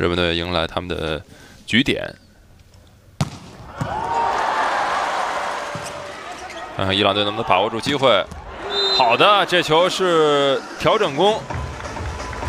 日本队迎来他们的局点。看看伊朗队能不能把握住机会。好的，这球是调整攻。